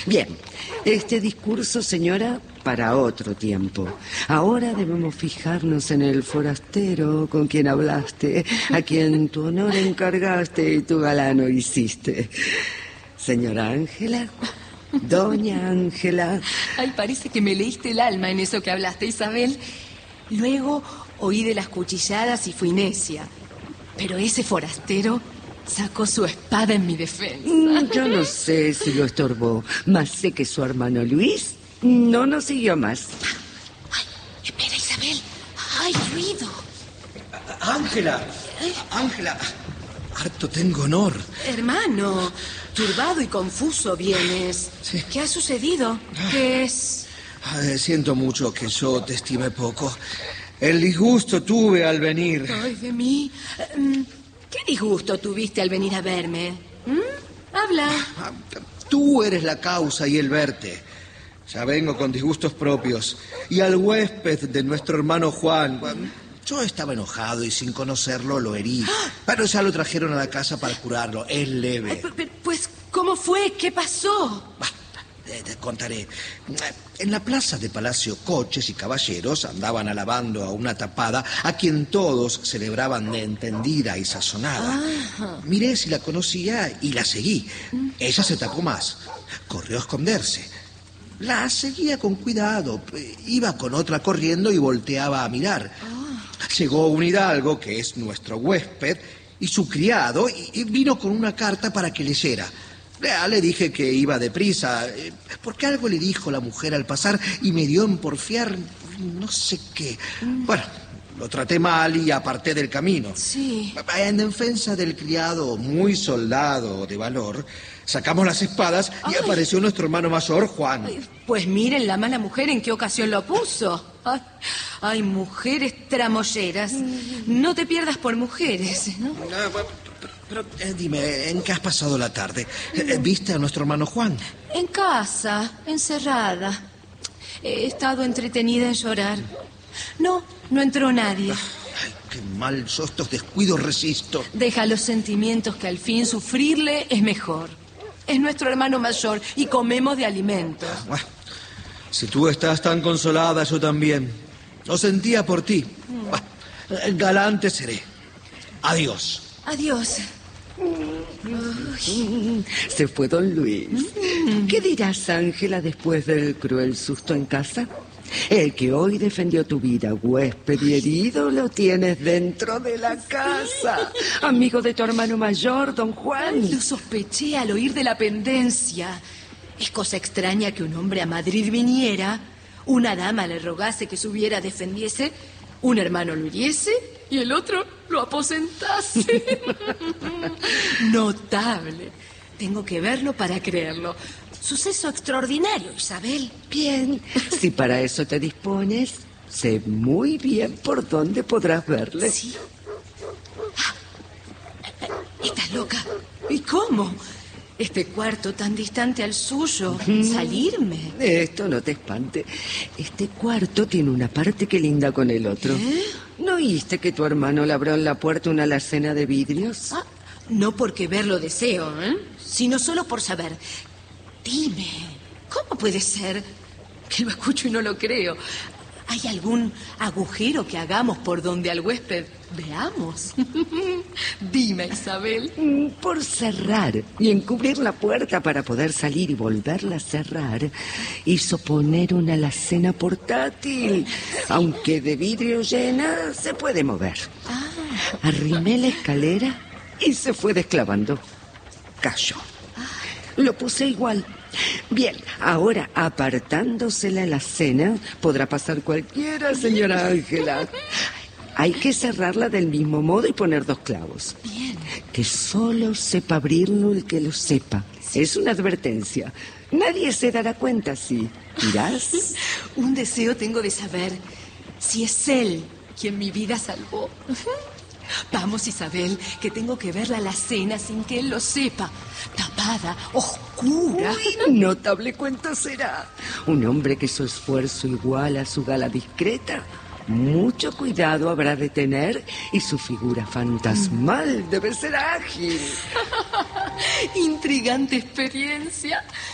Bien, este discurso, señora, para otro tiempo. Ahora debemos fijarnos en el forastero con quien hablaste, a quien tu honor encargaste y tu galano hiciste. Señora Ángela, doña Ángela. Ay, parece que me leíste el alma en eso que hablaste, Isabel. Luego oí de las cuchilladas y fui necia. Pero ese forastero sacó su espada en mi defensa. Yo no sé si lo estorbó, mas sé que su hermano Luis no nos siguió más. Ay, espera, Isabel. ¡Ay, ruido! Ángela, Ángela, harto tengo honor. Hermano, turbado y confuso vienes. Sí. ¿Qué ha sucedido? ¿Qué es? Siento mucho que yo te estime poco. El disgusto tuve al venir. Ay, de mí. ¿Qué disgusto tuviste al venir a verme? Habla. Tú eres la causa y el verte. Ya vengo con disgustos propios. Y al huésped de nuestro hermano Juan. Yo estaba enojado y sin conocerlo lo herí. Pero ya lo trajeron a la casa para curarlo. Es leve. Pues, ¿cómo fue? ¿Qué pasó? Te contaré. En la plaza de Palacio, coches y caballeros andaban alabando a una tapada a quien todos celebraban de entendida y sazonada. Miré si la conocía y la seguí. Ella se tapó más. Corrió a esconderse. La seguía con cuidado. Iba con otra corriendo y volteaba a mirar. Llegó un hidalgo, que es nuestro huésped, y su criado, y vino con una carta para que leyera. Le dije que iba deprisa, porque algo le dijo la mujer al pasar y me dio en porfiar no sé qué. Bueno, lo traté mal y aparté del camino. Sí. En defensa del criado, muy soldado de valor, sacamos las espadas y apareció nuestro hermano mayor, Juan. Pues miren la mala mujer en qué ocasión lo puso. Ay, mujeres tramolleras. No te pierdas por mujeres, ¿no? Pero dime, ¿en qué has pasado la tarde? ¿Viste a nuestro hermano Juan? En casa, encerrada. He estado entretenida en llorar. No entró nadie. Ay, qué mal, yo estos descuidos resisto. Deja los sentimientos, que al fin sufrirle es mejor. Es nuestro hermano mayor y comemos de alimentos. Bueno, si tú estás tan consolada, yo también. Lo sentía por ti. Bueno, galante seré. Adiós. Adiós. Se fue don Luis. ¿Qué dirás, Ángela, después del cruel susto en casa? El que hoy defendió tu vida, huésped y herido, lo tienes dentro de la casa. Amigo de tu hermano mayor, don Juan. Lo sospeché al oír de la pendencia. Es cosa extraña que un hombre a Madrid viniera, una dama le rogase que subiera defendiese, un hermano lo hiriese y el otro lo aposentase. Notable. Tengo que verlo para creerlo. Suceso extraordinario, Isabel. Bien, si para eso te dispones, sé muy bien por dónde podrás verle. Sí. Estás loca. ¿Y cómo? Este cuarto tan distante al suyo. ¿Salirme? Esto no te espante. Este cuarto tiene una parte que linda con el otro. ¿No oíste que tu hermano labró en la puerta una alacena de vidrios? No porque verlo deseo, sino solo por saber. Dime, ¿cómo puede ser que lo escucho y no lo creo? ¿Hay algún agujero que hagamos por donde al huésped veamos? Dime, Isabel. Por cerrar y encubrir la puerta para poder salir y volverla a cerrar, hizo poner una alacena portátil. Aunque de vidrio llena, se puede mover. Arrimé la escalera y se fue desclavando. Cayó. Lo puse igual. Bien, ahora apartándose la alacena, podrá pasar cualquiera, señora Ángela. Hay que cerrarla del mismo modo y poner 2 clavos. Bien. Que solo sepa abrirlo el que lo sepa. Es una advertencia. Nadie se dará cuenta si dirás. Un deseo tengo de saber si es él quien mi vida salvó. Vamos, Isabel, que tengo que ver la alacena sin que él lo sepa. Tapada, oscura. Uy, notable cuento será. Un hombre que su esfuerzo iguala a su gala discreta. Mucho cuidado habrá de tener y su figura fantasmal debe ser ágil. Intrigante experiencia.